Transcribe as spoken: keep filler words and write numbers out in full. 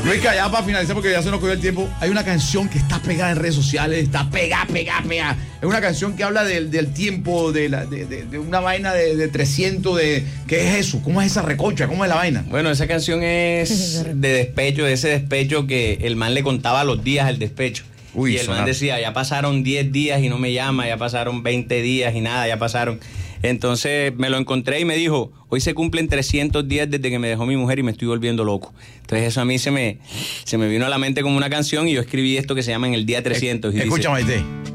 Luisca, ya para finalizar, porque ya se nos cogió el tiempo, hay una canción que está pegada en redes sociales, está pegada, pegada, pegada. Es una canción que habla del, del tiempo, de, la, de, de, de una vaina de, de trescientos, de ¿qué es eso? ¿Cómo es esa recocha? ¿Cómo es la vaina? Bueno, esa canción es de despecho, de ese despecho que el man le contaba los días al despecho. Uy, y el sonar. Man decía, ya pasaron diez días y no me llama, ya pasaron veinte días y nada, ya pasaron. Entonces me lo encontré y me dijo, hoy se cumplen trescientos días desde que me dejó mi mujer y me estoy volviendo loco. Entonces eso a mí se me, se me vino a la mente como una canción y yo escribí esto que se llama En el día trescientos. Y escúchame, dice, Maite.